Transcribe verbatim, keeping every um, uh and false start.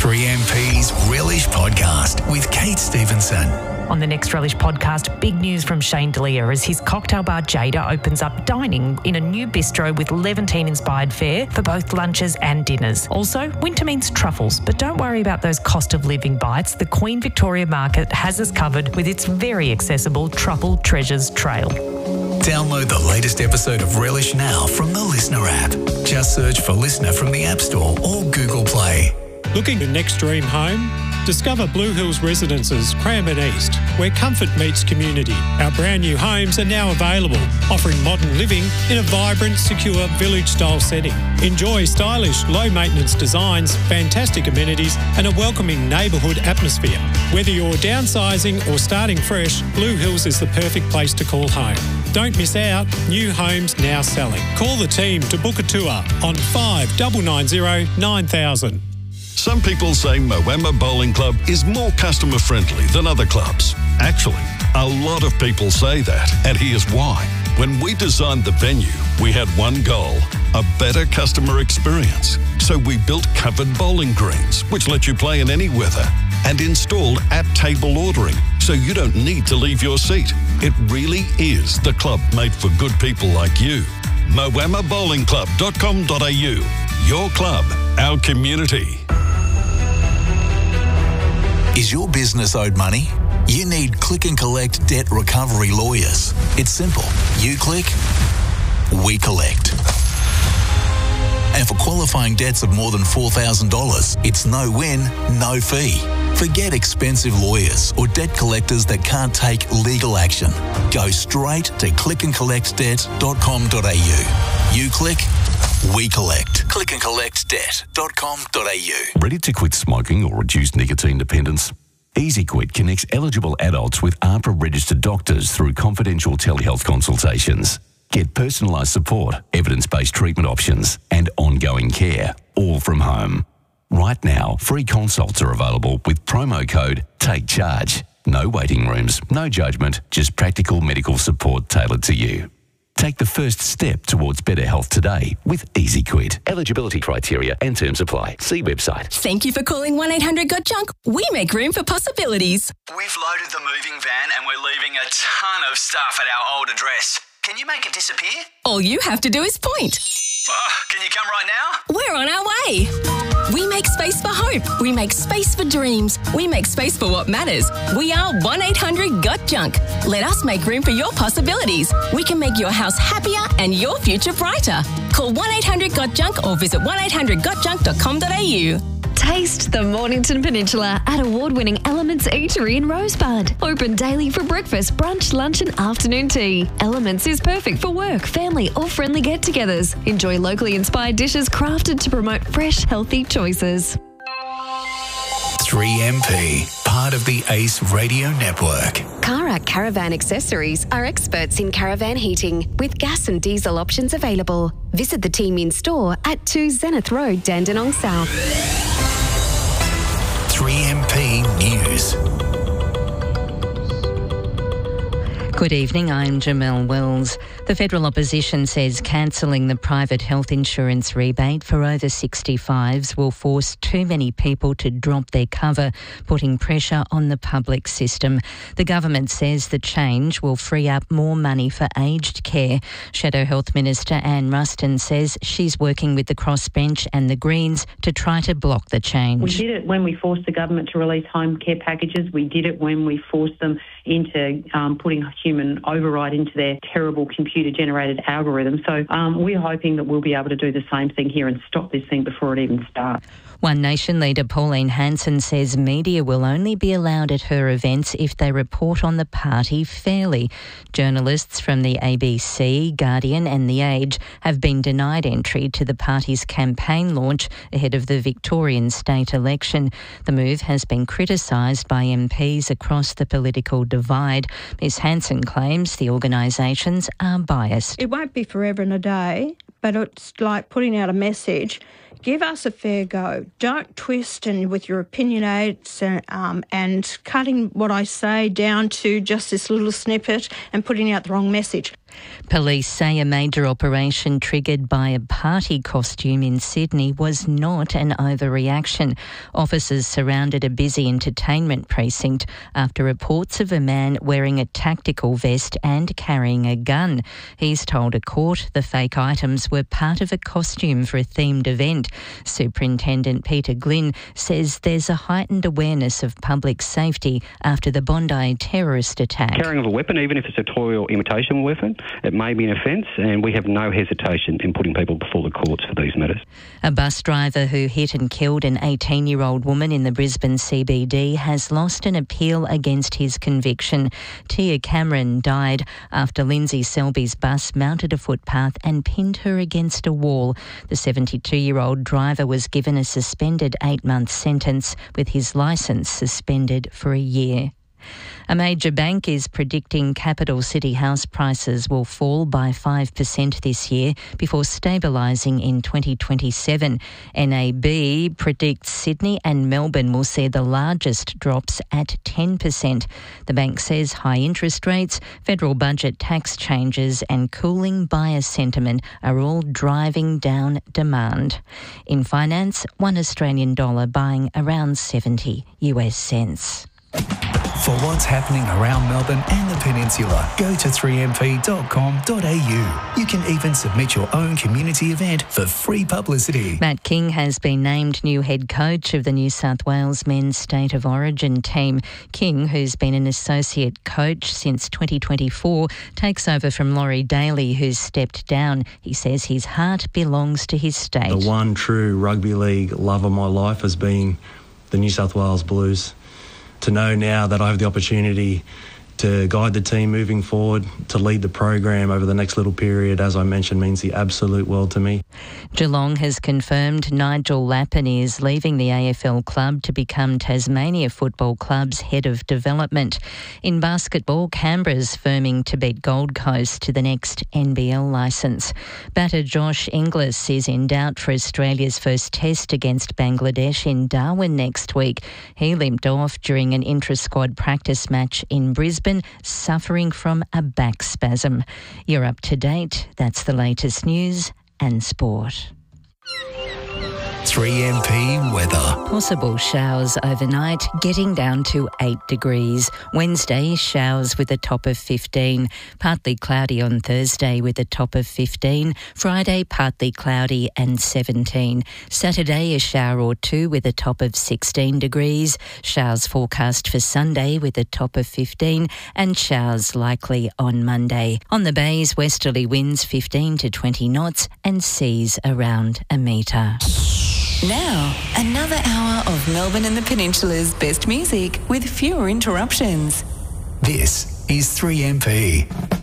three M P's Relish Podcast with Kate Stevenson. On the next Relish Podcast, big news from Shane D'Elia as his cocktail bar Jada opens up dining in a new bistro with Levantine-inspired fare for both lunches and dinners. Also, winter means truffles, but don't worry about those cost of living bites. The Queen Victoria Market has us covered with its very accessible Truffle Treasures Trail. Download the latest episode of Relish now from the Listener app. Just search for Listener from the App Store or Google Play. Looking for next dream home? Discover Blue Hills Residences, Cranbourne East, where comfort meets community. Our brand new homes are now available, offering modern living in a vibrant, secure village-style setting. Enjoy stylish, low-maintenance designs, fantastic amenities and a welcoming neighbourhood atmosphere. Whether you're downsizing or starting fresh, Blue Hills is the perfect place to call home. Don't miss out. New homes now selling. Call the team to book a tour on five nine nine zero nine thousand. Some people say Moama Bowling Club is more customer friendly than other clubs. Actually, a lot of people say that, and here's why. When we designed the venue, we had one goal, a better customer experience. So we built covered bowling greens, which let you play in any weather, and installed at-table ordering, so you don't need to leave your seat. It really is the club made for good people like you. moama bowling club dot com dot a u. Your club, our community. Is your business owed money? You need Click and Collect Debt Recovery Lawyers. It's simple. You click, we collect. And for qualifying debts of more than four thousand dollars, it's no win, no fee. Forget expensive lawyers or debt collectors that can't take legal action. Go straight to click and collect debt dot com dot a u. You click, we collect. click and collect debt dot com dot a u. Ready to quit smoking or reduce nicotine dependence? EasyQuit connects eligible adults with A H P R-registered doctors through confidential telehealth consultations. Get personalised support, evidence-based treatment options and ongoing care, all from home. Right now, free consults are available with promo code TAKECHARGE. No waiting rooms, no judgment, just practical medical support tailored to you. Take the first step towards better health today with EasyQuit. Eligibility criteria and terms apply. See website. Thank you for calling one eight hundred got junk. We make room for possibilities. We've loaded the moving van and we're leaving a ton of stuff at our old address. Can you make it disappear? All you have to do is point. Oh, can you come right now? We're on our way. We make space for hope. We make space for dreams. We make space for what matters. We are one eight hundred got junk. Let us make room for your possibilities. We can make your house happier and your future brighter. Call one eight hundred got junk or visit one eight hundred got junk dot com dot a u. Taste the Mornington Peninsula at award-winning Elements Eatery in Rosebud. Open daily for breakfast, brunch, lunch and afternoon tea. Elements is perfect for work, family or friendly get-togethers. Enjoy locally inspired dishes crafted to promote fresh, healthy choices. three M P, part of the Ace Radio Network. Cara Caravan Accessories are experts in caravan heating with gas and diesel options available. Visit the team in store at two Zenith Road, Dandenong South. three M P News. Good evening, I'm Jamelle Wells. The federal opposition says cancelling the private health insurance rebate for over sixty-fives will force too many people to drop their cover, putting pressure on the public system. The government says the change will free up more money for aged care. Shadow Health Minister Anne Ruston says she's working with the Crossbench and the Greens to try to block the change. We did it when we forced the government to release home care packages. We did it when we forced them into um, putting human override into their terrible computer-generated algorithm. So um, we're hoping that we'll be able to do the same thing here and stop this thing before it even starts. One Nation leader Pauline Hanson says media will only be allowed at her events if they report on the party fairly. Journalists from the A B C, Guardian and The Age have been denied entry to the party's campaign launch ahead of the Victorian state election. The move has been criticised by M Ps across the political divide. Ms Hanson claims the organisations are biased. It won't be forever and a day, but it's like putting out a message. Give us a fair go. Don't twist and with your opinionates and, um, and cutting what I say down to just this little snippet and putting out the wrong message. Police say a major operation triggered by a party costume in Sydney was not an overreaction. Officers surrounded a busy entertainment precinct after reports of a man wearing a tactical vest and carrying a gun. He's told a court the fake items were part of a costume for a themed event. Superintendent Peter Glynn says there's a heightened awareness of public safety after the Bondi terrorist attack. Carrying of a weapon, even if it's a toy or imitation weapon, it may be an offence, and we have no hesitation in putting people before the courts for these matters. A bus driver who hit and killed an eighteen-year-old woman in the Brisbane C B D has lost an appeal against his conviction. Tia Cameron died after Lindsay Selby's bus mounted a footpath and pinned her against a wall. The seventy-two-year-old driver was given a suspended eight-month sentence, with his licence suspended for a year. A major bank is predicting capital city house prices will fall by five percent this year before stabilising in twenty twenty-seven. N A B predicts Sydney and Melbourne will see the largest drops at ten percent. The bank says high interest rates, federal budget tax changes and cooling buyer sentiment are all driving down demand. In finance, one Australian dollar buying around seventy U S cents. For what's happening around Melbourne and the Peninsula, go to three m p dot com dot a u. You can even submit your own community event for free publicity. Matt King has been named new head coach of the New South Wales men's State of Origin team. King, who's been an associate coach since twenty twenty-four, takes over from Laurie Daly, who's stepped down. He says his heart belongs to his state. The one true rugby league love of my life has been the New South Wales Blues. To know now that I have the opportunity to guide the team moving forward, to lead the program over the next little period, as I mentioned, means the absolute world to me. Geelong has confirmed Nigel Lappin is leaving the A F L club to become Tasmania Football Club's head of development. In basketball, Canberra's firming to beat Gold Coast to the next N B L licence. Batter Josh Inglis is in doubt for Australia's first test against Bangladesh in Darwin next week. He limped off during an intra-squad practice match in Brisbane, suffering from a back spasm. You're up to date. That's the latest news and sport. three M P weather. Possible showers overnight, getting down to eight degrees. Wednesday, showers with a top of fifteen. Partly cloudy on Thursday with a top of fifteen. Friday, partly cloudy and seventeen. Saturday, a shower or two with a top of sixteen degrees. Showers forecast for Sunday with a top of fifteen, and showers likely on Monday. On the bays, westerly winds fifteen to twenty knots and seas around a metre. Now, another hour of Melbourne and the Peninsula's best music with fewer interruptions. This is three M P.